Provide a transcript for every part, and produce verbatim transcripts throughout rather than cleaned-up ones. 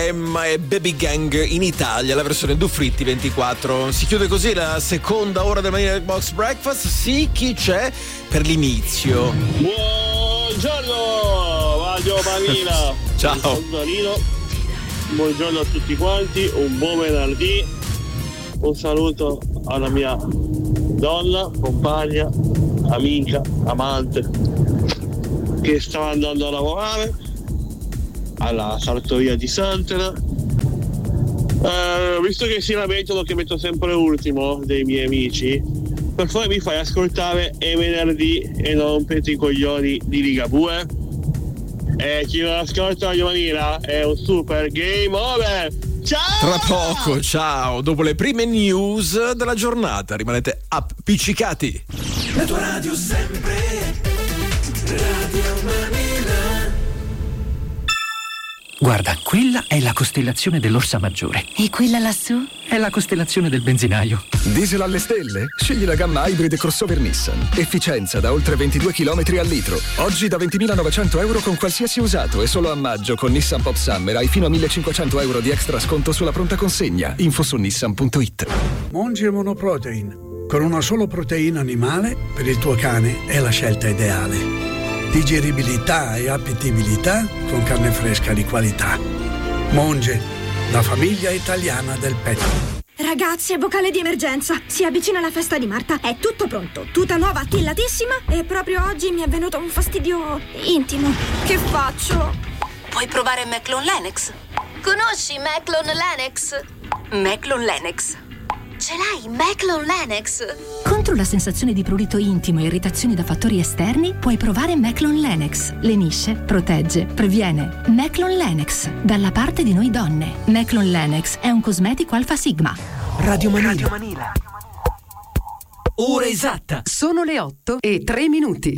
Emma e Baby Gang in Italia, la versione Dufritti ventiquattro. Si chiude così la seconda ora del Manila Box Breakfast. Sì, chi c'è per l'inizio? Buongiorno Radio Manila. Ciao. Sono Danilo. Buongiorno a tutti quanti, un buon venerdì. Un saluto alla mia donna, compagna, amica, amante, che stava andando a lavorare alla sartoria di Santena. Uh, visto che si lamentano che metto sempre ultimo dei miei amici, per favore mi fai ascoltare È venerdì e non rompete i coglioni di Ligabue. E chi non ascolta Radio Manila è un super game over. Ciao! Tra poco, ciao. Dopo le prime news della giornata rimanete appiccicati. La tua radio sempre, Radio Manila. Guarda, quella è la costellazione dell'Orsa Maggiore. E quella lassù? È la costellazione del benzinaio. Diesel alle stelle? Scegli la gamma hybrid crossover Nissan. Efficienza da oltre ventidue chilometri al litro. Oggi da ventimilanovecento euro con qualsiasi usato e solo a maggio con Nissan Pop Summer hai fino a millecinquecento euro di extra sconto sulla pronta consegna. Info su nissan punto it. Monge Monoprotein. Con una solo proteina animale per il tuo cane è la scelta ideale. Digeribilità e appetibilità con carne fresca di qualità. Monge, la famiglia italiana del pet. Ragazzi, è vocale di emergenza. Si avvicina la festa di Marta. È tutto pronto. Tuta nuova, attillatissima. E proprio oggi mi è venuto un fastidio intimo. Che faccio? Puoi provare Maclon Lennox. Conosci Maclon Lennox? Maclon Lennox. Ce l'hai, Maclon Lennox? Contro la sensazione di prurito intimo e irritazioni da fattori esterni, puoi provare Maclon Lennox. Lenisce, protegge, previene. Maclon Lennox, dalla parte di noi donne. Maclon Lennox è un cosmetico Alfa Sigma. Radio Manila. Radio Manila. Ora esatta. Sono le otto e tre minuti.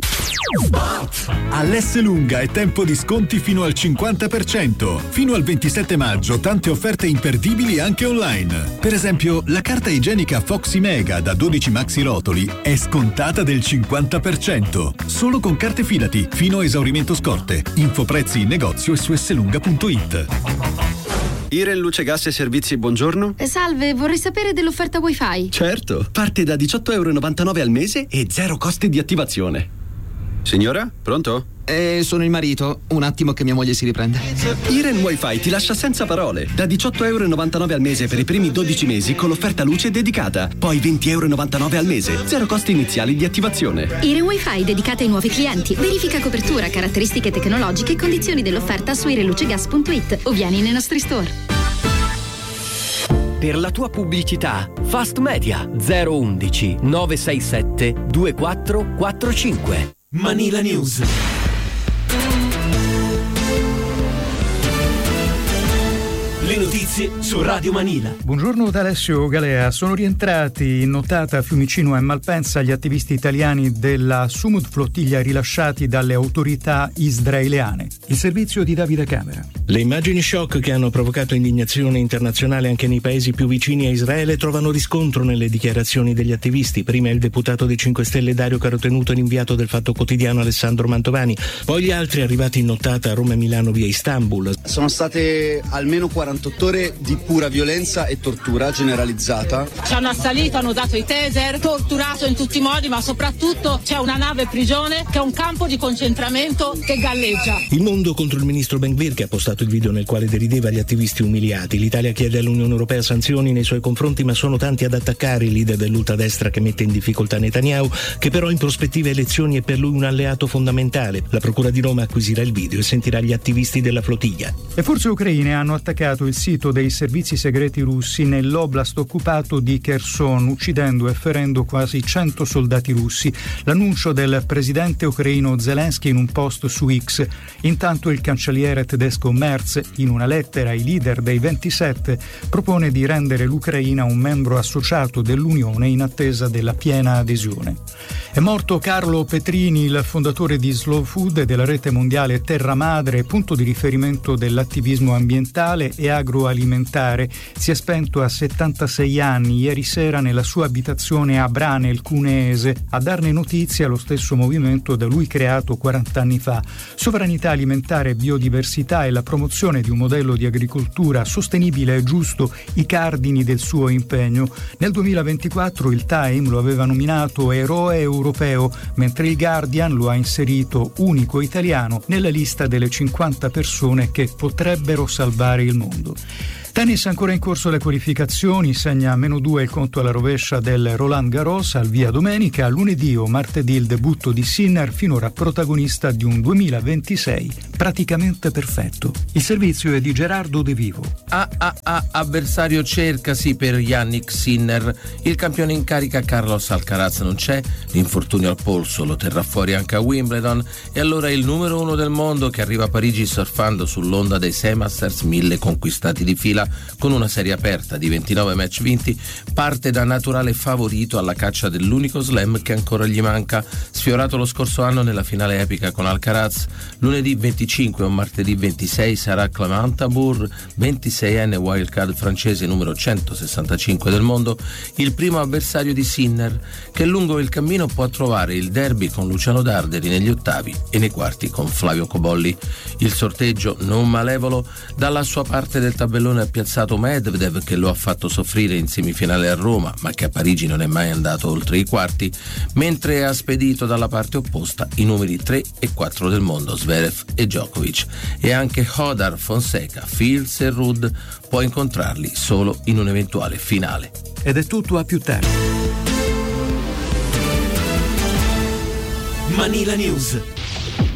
All'S Lunga è tempo di sconti fino al cinquanta per cento. Fino al ventisette maggio tante offerte imperdibili anche online. Per esempio, la carta igienica Foxy Mega da dodici maxi rotoli è scontata del cinquanta per cento. Solo con carte Fidati, fino a esaurimento scorte. Info prezzi in negozio e su slunga punto it. Iren Luce Gas e Servizi, buongiorno. Salve, vorrei sapere dell'offerta wifi. Certo, parte da diciotto virgola novantanove euro al mese e zero costi di attivazione. Signora, pronto? Eh, sono il marito, un attimo che mia moglie si riprende. Iren Wi-Fi ti lascia senza parole. Da diciotto virgola novantanove euro al mese per i primi dodici mesi con l'offerta luce dedicata. Poi venti virgola novantanove euro al mese, zero costi iniziali di attivazione. Iren Wi-Fi dedicata ai nuovi clienti. Verifica copertura, caratteristiche tecnologiche e condizioni dell'offerta su irenlucegas punto it o vieni nei nostri store. Per la tua pubblicità, Fast Media zero undici nove sei sette due quattro quattro cinque. Manila News. Le notizie su Radio Manila. Buongiorno da Alessio Galea. Sono rientrati in nottata a Fiumicino e Malpensa gli attivisti italiani della Sumud Flottiglia rilasciati dalle autorità israeliane. Il servizio di Davide Camera. Le immagini shock che hanno provocato indignazione internazionale anche nei paesi più vicini a Israele trovano riscontro nelle dichiarazioni degli attivisti. Prima il deputato dei cinque Stelle Dario Carotenuto, l'inviato del Fatto Quotidiano Alessandro Mantovani, poi gli altri arrivati in nottata a Roma e Milano via Istanbul. Sono state almeno quarantotto ore di pura violenza e tortura generalizzata. Ci hanno assalito, hanno usato i taser, torturato in tutti i modi, ma soprattutto c'è una nave prigione che è un campo di concentramento che galleggia. Il mondo contro il ministro Ben Gvir, che ha postato il video nel quale derideva gli attivisti umiliati. L'Italia chiede all'Unione Europea sanzioni nei suoi confronti, ma sono tanti ad attaccare il leader dell'ultradestra che mette in difficoltà Netanyahu, che però in prospettiva elezioni è per lui un alleato fondamentale. La Procura di Roma acquisirà il video e sentirà gli attivisti della flottiglia. Le forze ucraine hanno attaccato il sito dei servizi segreti russi nell'oblast occupato di Kherson, uccidendo e ferendo quasi cento soldati russi. L'annuncio del presidente ucraino Zelensky in un post su X. Intanto il cancelliere tedesco Merz, in una lettera ai leader dei ventisette, propone di rendere l'Ucraina un membro associato dell'Unione in attesa della piena adesione. È morto Carlo Petrini, il fondatore di Slow Food e della rete mondiale Terra Madre, punto di riferimento dell'attivismo ambientale e agroalimentare. Si è spento a settantasei anni ieri sera nella sua abitazione a Brane, il cuneese. A darne notizia lo stesso movimento da lui creato quaranta anni fa. Sovranità alimentare, biodiversità e la promozione di un modello di agricoltura sostenibile e giusto, i cardini del suo impegno. Nel duemilaventiquattro il Time lo aveva nominato eroe europeo, mentre il Guardian lo ha inserito unico italiano nella lista delle cinquanta persone che potrebbero salvare il mondo. Tennis ancora in corso le qualificazioni, segna meno due il conto alla rovescia del Roland Garros al via domenica, lunedì o martedì il debutto di Sinner, finora protagonista di un duemilaventisei praticamente perfetto. Il servizio è di Gerardo De Vivo. Ah ah ah, avversario cercasi per Yannick Sinner. Il campione in carica Carlos Alcaraz non c'è, l'infortunio al polso lo terrà fuori anche a Wimbledon e allora il numero uno del mondo che arriva a Parigi surfando sull'onda dei sei Masters, mille conquistati di fila con una serie aperta di ventinove match vinti, parte da naturale favorito alla caccia dell'unico slam che ancora gli manca, sfiorato lo scorso anno nella finale epica con Alcaraz. Lunedì venticinque o martedì ventisei sarà Clément Tabour, ventiseienne wildcard francese numero centosessantacinque del mondo, il primo avversario di Sinner, che lungo il cammino può trovare il derby con Luciano Darderi negli ottavi e nei quarti con Flavio Cobolli. Il sorteggio non malevolo, dalla sua parte del tabellone ha piazzato Medvedev, che lo ha fatto soffrire in semifinale a Roma ma che a Parigi non è mai andato oltre i quarti, mentre ha spedito dalla parte opposta i numeri tre e quattro del mondo, Zverev e Djokovic, e anche Hodar, Fonseca, Fields e Ruud può incontrarli solo in un eventuale finale. Ed è tutto, a più tardi. Manila News.